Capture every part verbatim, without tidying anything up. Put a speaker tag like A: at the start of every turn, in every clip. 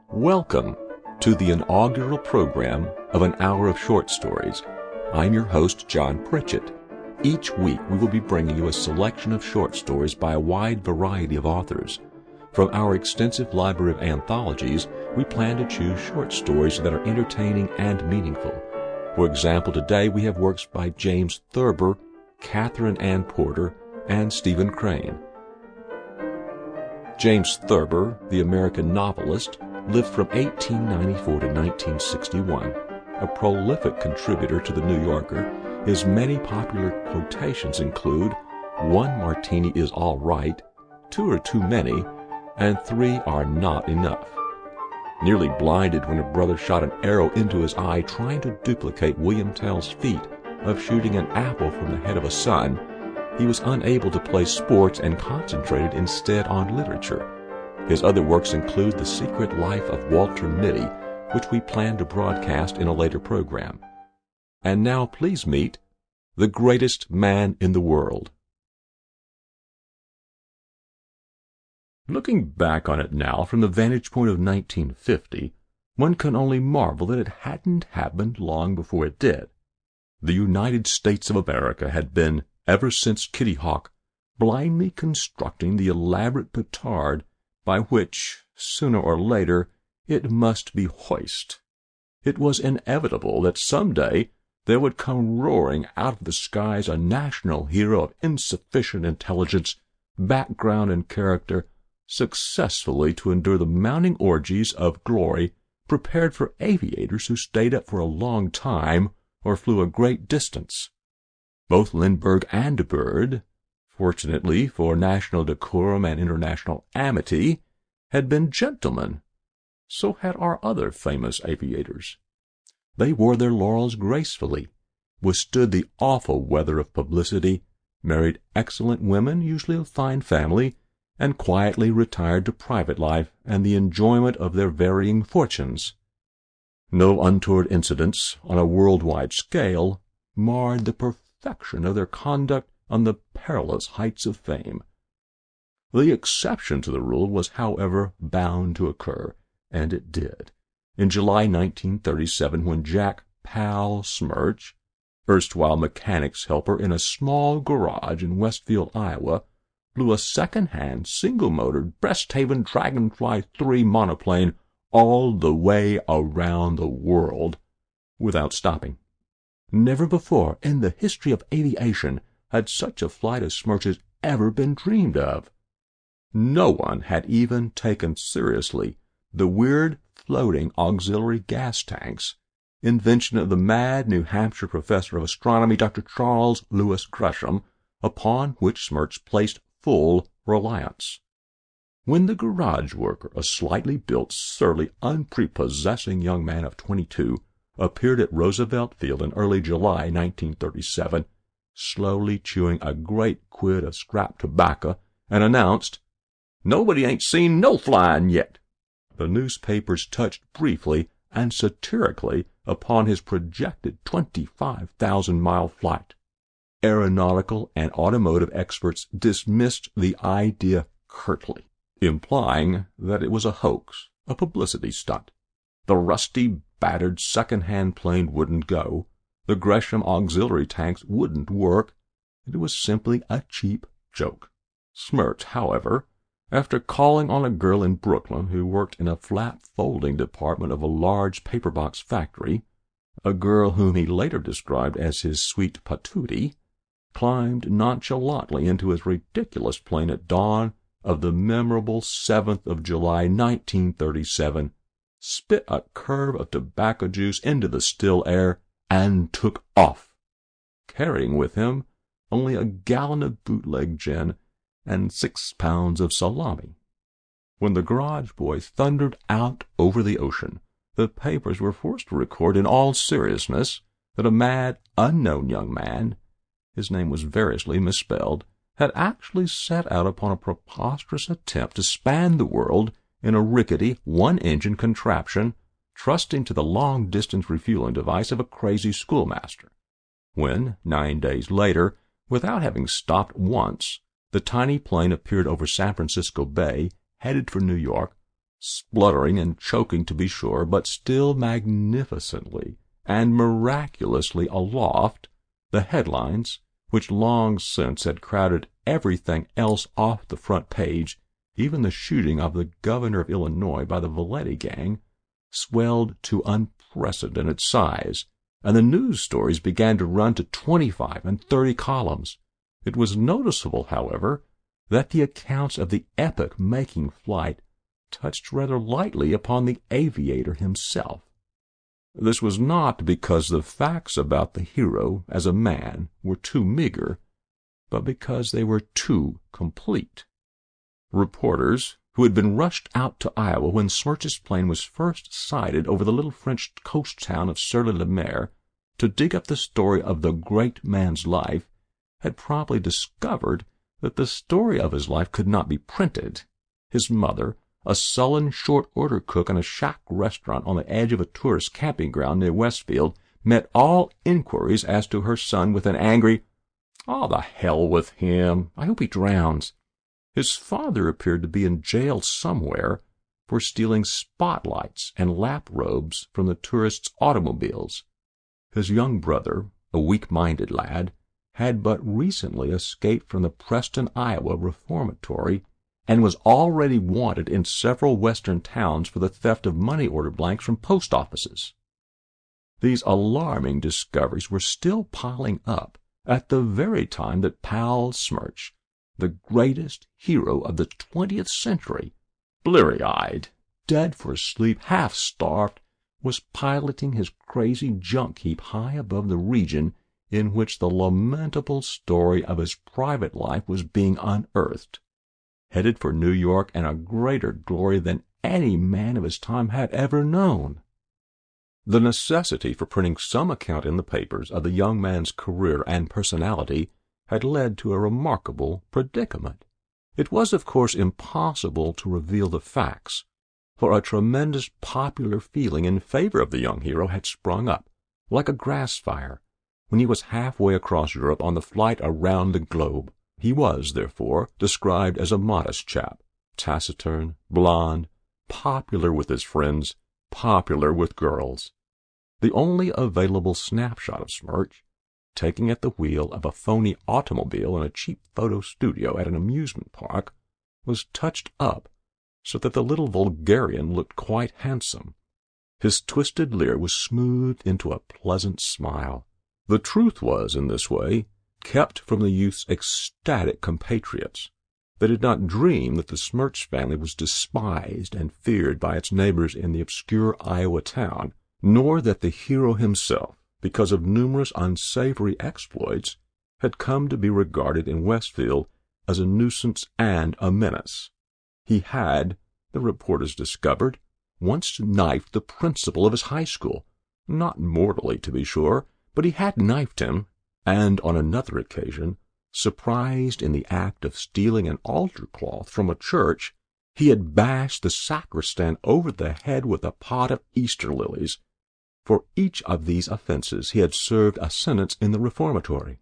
A: Welcome to the inaugural program of An Hour of Short Stories. I'm your host, John Pritchett. Each week we will be bringing you a selection of short stories by a wide variety of authors. From our extensive library of anthologies, we plan to choose short stories that are entertaining and meaningful. For example, today we have works by James Thurber, Catherine Ann Porter, and Stephen Crane. James Thurber, the American novelist, lived from eighteen ninety-four to nineteen sixty-one. A prolific contributor to The New Yorker, his many popular quotations include, "One martini is all right, two are too many, and three are not enough." Nearly blinded when a brother shot an arrow into his eye trying to duplicate William Tell's feat of shooting an apple from the head of a son, he was unable to play sports and concentrated instead on literature. His other works include The Secret Life of Walter Mitty, which we plan to broadcast in a later program. And now please meet the greatest man in the world. Looking back on it now from the vantage point of nineteen fifty, one can only marvel that it hadn't happened long before it did. The United States of America had been, ever since Kitty Hawk, blindly constructing the elaborate petard by which, sooner or later, it must be hoisted. It was inevitable that some day there would come roaring out of the skies a national hero of insufficient intelligence, background, and character, successfully to endure the mounting orgies of glory prepared for aviators who stayed up for a long time or flew a great distance. Both Lindbergh and Byrd, fortunately for national decorum and international amity, had been gentlemen. So had our other famous aviators. They wore their laurels gracefully, withstood the awful weather of publicity, married excellent women, usually of fine family, and quietly retired to private life and the enjoyment of their varying fortunes. No untoward incidents on a worldwide scale marred the perfection of their conduct on the perilous heights of fame. The exception to the rule was, however, bound to occur, and it did. In July nineteen thirty-seven, when Jack Pal Smirch, erstwhile mechanic's helper in a small garage in Westfield, Iowa, flew a second-hand, single-motored Breasthaven Dragonfly three monoplane all the way around the world without stopping. Never before in the history of aviation had such a flight as Smirch's ever been dreamed of. No one had even taken seriously the weird floating auxiliary gas tanks, invention of the mad New Hampshire professor of astronomy, Doctor Charles Lewis Gresham, upon which Smirch placed full reliance. When the garage worker, a slightly built, surly, unprepossessing young man of twenty-two, appeared at Roosevelt Field in early July nineteen thirty-seven, slowly chewing a great quid of scrap tobacco, and announced, "Nobody ain't seen no flying yet," the newspapers touched briefly and satirically upon his projected twenty-five thousand mile flight. Aeronautical and automotive experts dismissed the idea curtly, implying that it was a hoax, a publicity stunt. The rusty, battered second-hand plane wouldn't go, the Gresham auxiliary tanks wouldn't work, it was simply a cheap joke. Smirch, however, after calling on a girl in Brooklyn who worked in a flap-folding department of a large paper-box factory, a girl whom he later described as his sweet patootie, climbed nonchalantly into his ridiculous plane at dawn of the memorable seventh of July nineteen thirty-seven, spit a curve of tobacco juice into the still air, and took off, carrying with him only a gallon of bootleg gin and six pounds of salami. When the garage boy thundered out over the ocean, the papers were forced to record in all seriousness that a mad, unknown young man, his name was variously misspelled, had actually set out upon a preposterous attempt to span the world in a rickety, one-engine contraption, trusting to the long-distance refueling device of a crazy schoolmaster. When, nine days later, without having stopped once, the tiny plane appeared over San Francisco Bay, headed for New York, spluttering and choking to be sure, but still magnificently and miraculously aloft, the headlines, which long since had crowded everything else off the front page, even the shooting of the governor of Illinois by the Valetti gang, swelled to unprecedented size, and the news stories began to run to twenty-five and thirty columns. It was noticeable, however, that the accounts of the epoch-making flight touched rather lightly upon the aviator himself. This was not because the facts about the hero as a man were too meager, but because they were too complete. Reporters who had been rushed out to Iowa when Smirch's plane was first sighted over the little French coast town of Sur-le-Mer to dig up the story of the great man's life had promptly discovered that the story of his life could not be printed. His mother, a sullen short-order cook in a shack restaurant on the edge of a tourist camping ground near Westfield, met all inquiries as to her son with an angry, "Oh, the hell with him. I hope he drowns." His father appeared to be in jail somewhere for stealing spotlights and lap robes from the tourists' automobiles. His young brother, a weak-minded lad, had but recently escaped from the Preston, Iowa reformatory and was already wanted in several western towns for the theft of money order blanks from post offices. These alarming discoveries were still piling up at the very time that Pal Smirch, the greatest hero of the twentieth century, bleary-eyed, dead for sleep, half-starved, was piloting his crazy junk heap high above the region in which the lamentable story of his private life was being unearthed, headed for New York and a greater glory than any man of his time had ever known. The necessity for printing some account in the papers of the young man's career and personality had led to a remarkable predicament. It was, of course, impossible to reveal the facts, for a tremendous popular feeling in favor of the young hero had sprung up, like a grass fire, when he was halfway across Europe on the flight around the globe. He was, therefore, described as a modest chap, taciturn, blond, popular with his friends, popular with girls. The only available snapshot of Smirch, taken at the wheel of a phony automobile in a cheap photo studio at an amusement park, was touched up so that the little vulgarian looked quite handsome. His twisted leer was smoothed into a pleasant smile. The truth was, in this way, kept from the youth's ecstatic compatriots. They did not dream that the Smirch family was despised and feared by its neighbors in the obscure Iowa town, nor that the hero himself, because of numerous unsavory exploits, had come to be regarded in Westfield as a nuisance and a menace. He had, the reporters discovered, once knifed the principal of his high school, not mortally, to be sure, but he had knifed him, and on another occasion, surprised in the act of stealing an altar cloth from a church, he had bashed the sacristan over the head with a pot of Easter lilies. For each of these offenses he had served a sentence in the reformatory.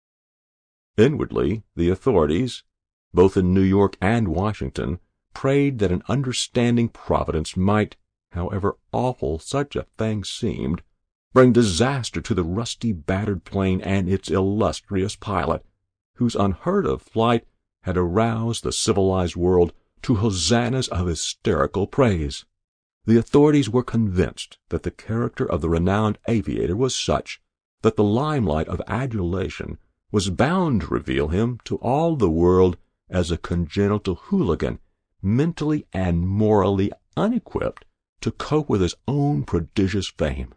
A: Inwardly, the authorities, both in New York and Washington, prayed that an understanding Providence might, however awful such a thing seemed, bring disaster to the rusty, battered plane and its illustrious pilot, whose unheard-of flight had aroused the civilized world to hosannas of hysterical praise. The authorities were convinced that the character of the renowned aviator was such that the limelight of adulation was bound to reveal him to all the world as a congenital hooligan, mentally and morally unequipped to cope with his own prodigious fame.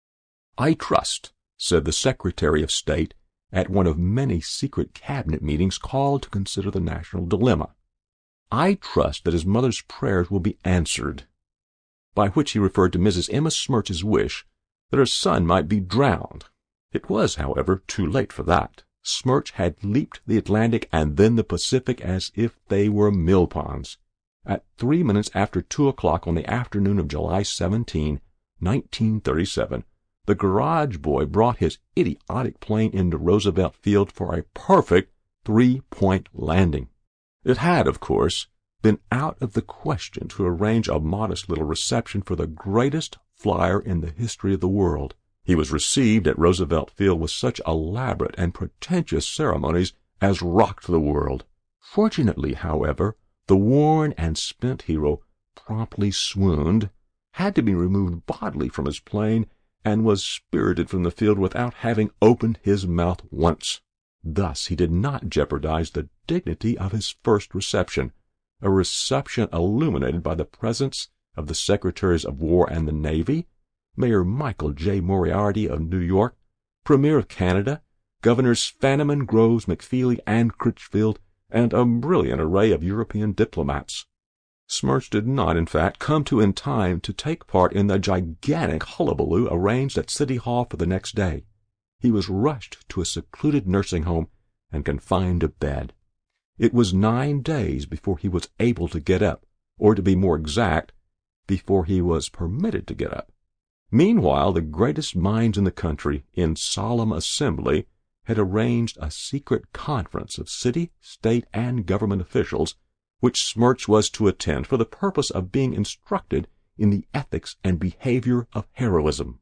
A: "I trust," said the Secretary of State at one of many secret cabinet meetings called to consider the national dilemma, "I trust that his mother's prayers will be answered," by which he referred to Missus Emma Smirch's wish that her son might be drowned. It was, however, too late for that. Smirch had leaped the Atlantic and then the Pacific as if they were mill ponds. At three minutes after two o'clock on the afternoon of July seventeenth, nineteen thirty-seven, the garage boy brought his idiotic plane into Roosevelt Field for a perfect three-point landing. It had, of course, been out of the question to arrange a modest little reception for the greatest flyer in the history of the world. He was received at Roosevelt Field with such elaborate and pretentious ceremonies as rocked the world. Fortunately, however, the worn and spent hero promptly swooned, had to be removed bodily from his plane, and was spirited from the field without having opened his mouth once. Thus he did not jeopardize the dignity of his first reception, a reception illuminated by the presence of the Secretaries of War and the Navy, Mayor Michael J. Moriarty of New York, Premier of Canada, Governors Fenneman, Groves, McFeely, and Critchfield, and a brilliant array of European diplomats. Smirch did not, in fact, come to in time to take part in the gigantic hullabaloo arranged at City Hall for the next day. He was rushed to a secluded nursing home and confined to bed. It was nine days before he was able to get up, or to be more exact, before he was permitted to get up. Meanwhile, the greatest minds in the country, in solemn assembly, had arranged a secret conference of city, state, and government officials, which Smirch was to attend for the purpose of being instructed in the ethics and behavior of heroism.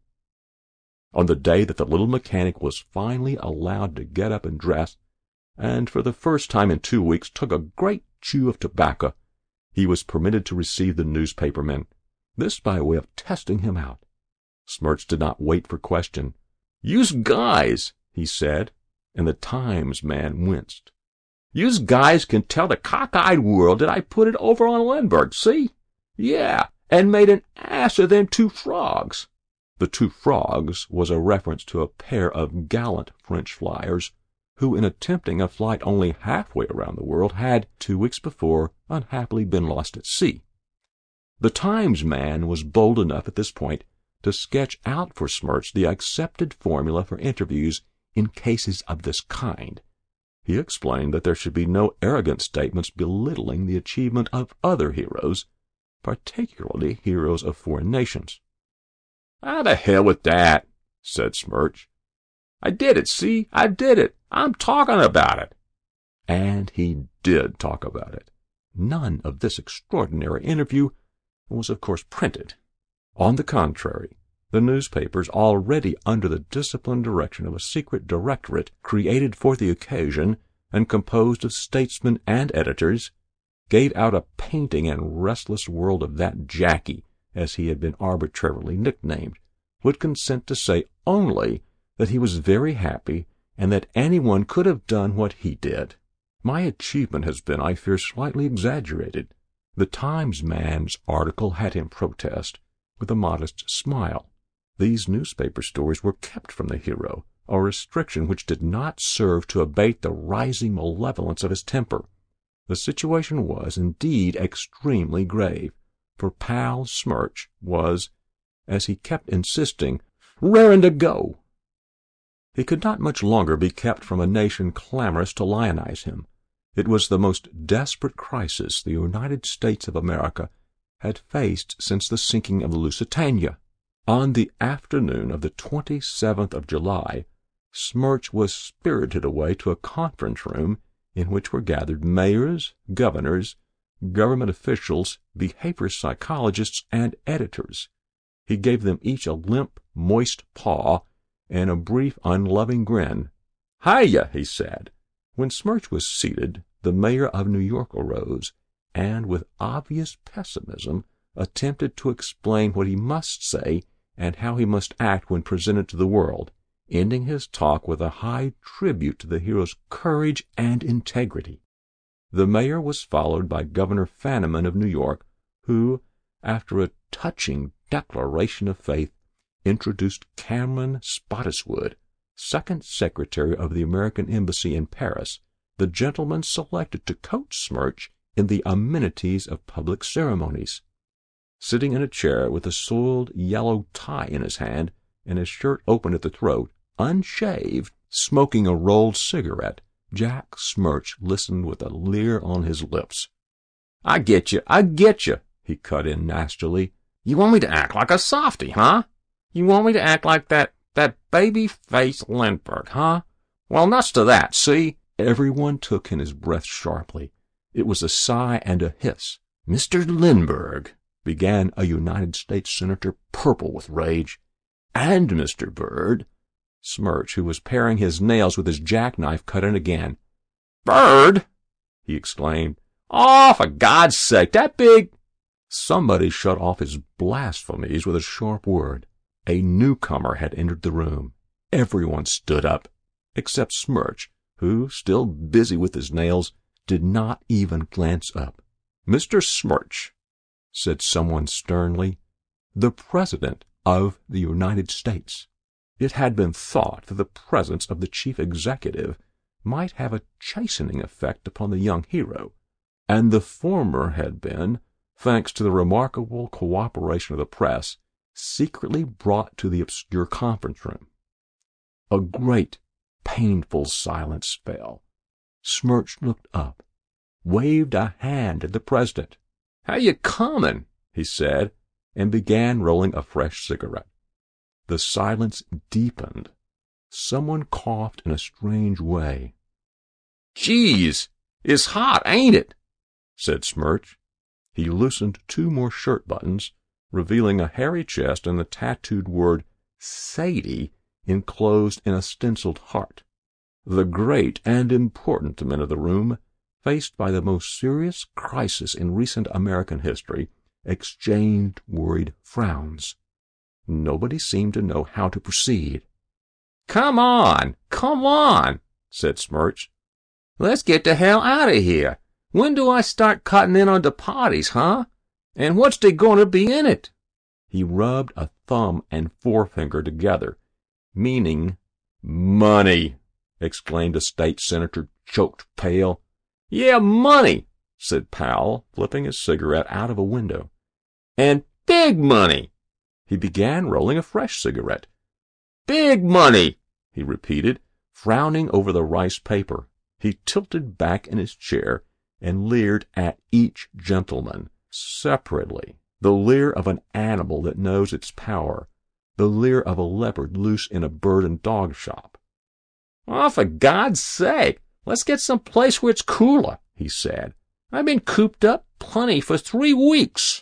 A: On the day that the little mechanic was finally allowed to get up and dress, and for the first time in two weeks took a great chew of tobacco, he was permitted to receive the newspaper men, this by way of testing him out. Smirch did not wait for question. "Yous guys," he said, and the Times man winced. "Yous guys can tell the cockeyed world that I put it over on Lindbergh, see? Yeah, and made an ass of them two frogs." The two frogs was a reference to a pair of gallant French flyers who, in attempting a flight only halfway around the world, had, two weeks before, unhappily been lost at sea. The Times man was bold enough at this point to sketch out for Smirch the accepted formula for interviews in cases of this kind. He explained that there should be no arrogant statements belittling the achievement of other heroes, particularly heroes of foreign nations. "Ah, the hell with that," said Smirch. "I did it, see? I did it. I'm talking about it." And he did talk about it. None of this extraordinary interview was, of course, printed. On the contrary, the newspapers, already under the disciplined direction of a secret directorate created for the occasion and composed of statesmen and editors, gave out a painting and restless world of that Jackie, as he had been arbitrarily nicknamed, would consent to say only that he was very happy and that anyone could have done what he did. My achievement has been, I fear, slightly exaggerated. The Times man's article had him protest, with a modest smile. These newspaper stories were kept from the hero, a restriction which did not serve to abate the rising malevolence of his temper. The situation was, indeed, extremely grave, for pal Smirch was, as he kept insisting, raring to go. He could not much longer be kept from a nation clamorous to lionize him. It was the most desperate crisis the United States of America had faced since the sinking of the Lusitania. On the afternoon of the twenty-seventh of July, Smirch was spirited away to a conference room in which were gathered mayors, governors, government officials, behavior psychologists, and editors. He gave them each a limp, moist paw and a brief, unloving grin. "Hiya," he said. When Smirch was seated, the mayor of New York arose, and with obvious pessimism attempted to explain what he must say and how he must act when presented to the world, ending his talk with a high tribute to the hero's courage and integrity. The mayor was followed by Governor Fenneman of New York, who, after a touching declaration of faith, introduced Cameron Spottiswoode, second secretary of the American Embassy in Paris, the gentleman selected to coach Smirch in the amenities of public ceremonies. Sitting in a chair with a soiled yellow tie in his hand and his shirt open at the throat, unshaved, smoking a rolled cigarette, Jack Smirch listened with a leer on his lips. "I get you, I get you," he cut in nastily. "You want me to act like a softy, huh? You want me to act like that, that baby-faced Lindbergh, huh? Well, nuts to that, see?" Everyone took in his breath sharply, It was a sigh and a hiss. "Mister Lindbergh," began a United States senator purple with rage, "and Mister Byrd—" Smirch, who was paring his nails with his jackknife, cut in again. "Byrd!" he exclaimed. "Oh, for God's sake, that big—" Somebody shut off his blasphemies with a sharp word. A newcomer had entered the room. Everyone stood up, except Smirch, who, still busy with his nails, did not even glance up. "Mister Smirch," said someone sternly, "the President of the United States." It had been thought that the presence of the chief executive might have a chastening effect upon the young hero, and the former had been, thanks to the remarkable cooperation of the press, secretly brought to the obscure conference room. A great, painful silence fell. Smirch looked up, waved a hand at the president. "How you comin'?" he said, and began rolling a fresh cigarette. The silence deepened. Someone coughed in a strange way. "Geez, it's hot, ain't it?" said Smirch. He loosened two more shirt buttons, revealing a hairy chest and the tattooed word Sadie enclosed in a stenciled heart. The great and important men of the room, faced by the most serious crisis in recent American history, exchanged worried frowns. Nobody seemed to know how to proceed. "Come on, come on," said Smirch. "Let's get the hell out of here. When do I start cutting in on the parties, huh? And what's they going to be in it?" He rubbed a thumb and forefinger together, meaning money, exclaimed a state senator, choked pale. "Yeah, money," said Powell, flipping his cigarette out of a window. "And big money." He began rolling a fresh cigarette. "Big money," he repeated, frowning over the rice paper. He tilted back in his chair and leered at each gentleman separately, the leer of an animal that knows its power, the leer of a leopard loose in a bird and dog shop. "Oh, for God's sake, let's get some place where it's cooler," he said. "I've been cooped up plenty for three weeks."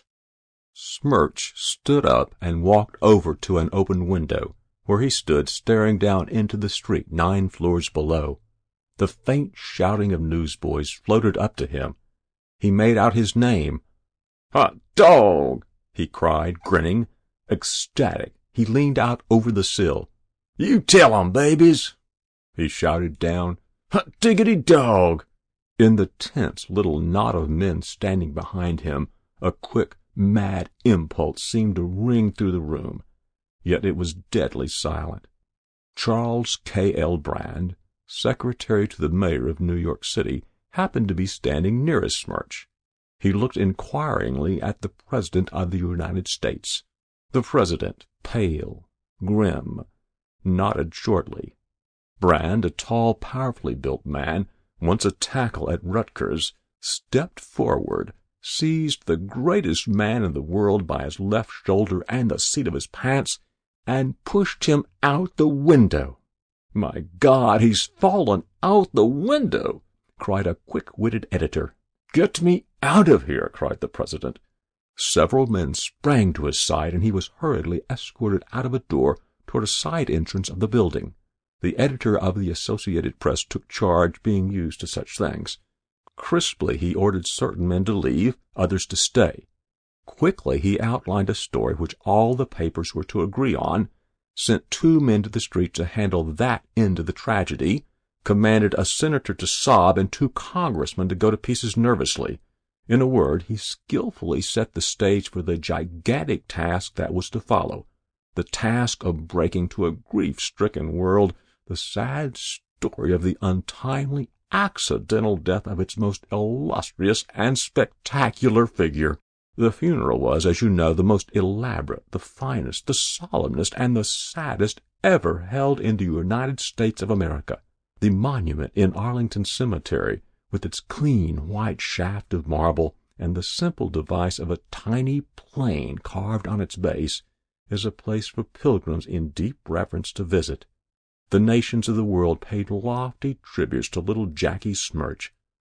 A: Smirch stood up and walked over to an open window, where he stood staring down into the street nine floors below. The faint shouting of newsboys floated up to him. He made out his name. "Hot dog!" he cried, grinning. Ecstatic, he leaned out over the sill. "You tell 'em, babies!" he shouted down. "Hot diggity dog!" In the tense little knot of men standing behind him, a quick, mad impulse seemed to ring through the room, yet it was deadly silent. Charles K. L. Brand, secretary to the mayor of New York City, happened to be standing nearest Smirch. He looked inquiringly at the President of the United States. The President, pale, grim, nodded shortly. Brand, a tall, powerfully built man, once a tackle at Rutgers, stepped forward, seized the greatest man in the world by his left shoulder and the seat of his pants, and pushed him out the window. "My God, he's fallen out the window!" cried a quick-witted editor. "Get me out of here!" cried the president. Several men sprang to his side, and he was hurriedly escorted out of a door toward a side entrance of the building. The editor of the Associated Press took charge, being used to such things. Crisply he ordered certain men to leave, others to stay. Quickly he outlined a story which all the papers were to agree on, sent two men to the street to handle that end of the tragedy, commanded a senator to sob and two congressmen to go to pieces nervously. In a word, he skillfully set the stage for the gigantic task that was to follow, the task of breaking to a grief-stricken world the sad story of the untimely, accidental death of its most illustrious and spectacular figure. The funeral was, as you know, the most elaborate, the finest, the solemnest, and the saddest ever held in the United States of America. The monument in Arlington Cemetery, with its clean white shaft of marble and the simple device of a tiny plane carved on its base, is a place for pilgrims in deep reverence to visit. The nations of the world paid lofty tributes to little Jackie Smirch,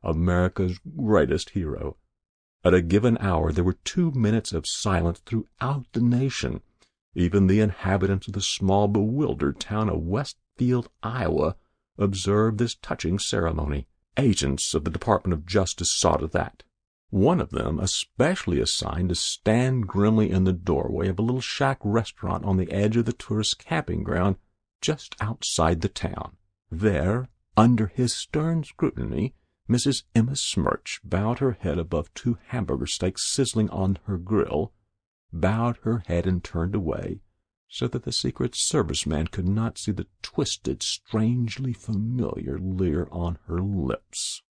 A: America's greatest hero. At a given hour there were two minutes of silence throughout the nation. Even the inhabitants of the small, bewildered town of Westfield, Iowa, observed this touching ceremony. Agents of the Department of Justice saw to that. One of them especially assigned to stand grimly in the doorway of a little shack restaurant on the edge of the tourist camping ground just outside the town. There, under his stern scrutiny, Missus Emma Smirch bowed her head above two hamburger steaks sizzling on her grill, bowed her head and turned away, so that the Secret Service man could not see the twisted, strangely familiar leer on her lips.